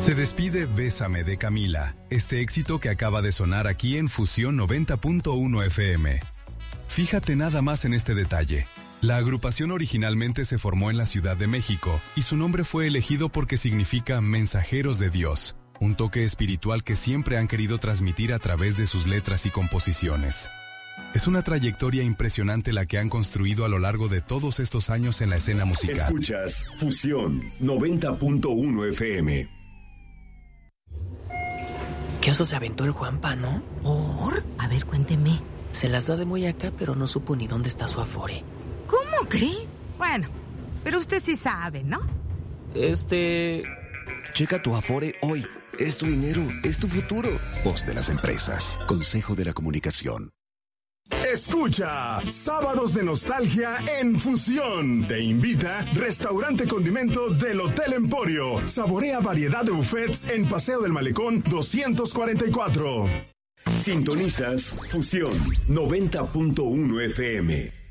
Se despide Bésame de Camila, este éxito que acaba de sonar aquí en Fusión 90.1 FM. Fíjate nada más en este detalle. La agrupación originalmente se formó en la Ciudad de México y su nombre fue elegido porque significa mensajeros de Dios, un toque espiritual que siempre han querido transmitir a través de sus letras y composiciones. Es una trayectoria impresionante la que han construido a lo largo de todos estos años en la escena musical. Escuchas Fusión 90.1 FM. ¿Qué oso se aventó el Juanpa, no? ¿Por? A ver, cuénteme. Se las da de muy acá, pero no supo ni dónde está su Afore. ¿Cómo cree? Bueno, pero usted sí sabe, ¿no? Checa tu Afore hoy. Es tu dinero, es tu futuro. Voz de las empresas. Consejo de la Comunicación. Escucha Sábados de Nostalgia en Fusión. Te invita Restaurante Condimento del Hotel Emporio. Saborea variedad de buffets en Paseo del Malecón 244. Sintonizas Fusión 90.1 FM.